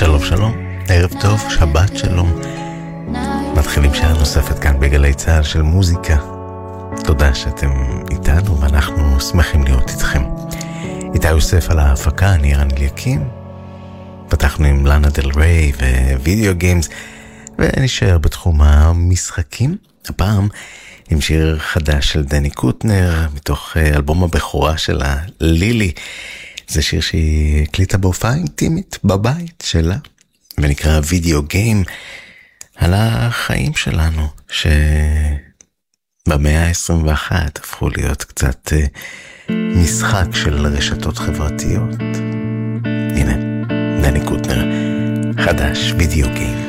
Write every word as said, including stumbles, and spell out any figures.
שלום שלום, ערב טוב, שבת שלום. מתחילים שעה נוספת כאן בגלי צהל של מוזיקה. תודה שאתם איתנו ואנחנו שמחים להיות איתכם. איתי יוסף על ההפקה, אני רן אליקים. פתחנו עם לאנה דל ריי ווידאו גיימס, ונשאר בתחום המשחקים. הפעם עם שיר חדש של דני קוטנר, מתוך אלבום הבכורה שלה, לילי. זה שיר שהיא הקליטה בהופעה אינטימית בבית שלה, ונקרא וידאו גיים, על החיים שלנו, שבמאה ה-עשרים ואחת הפכו להיות קצת משחק של רשתות חברתיות. הנה, דני קוטנר, חדש, וידאו גיים.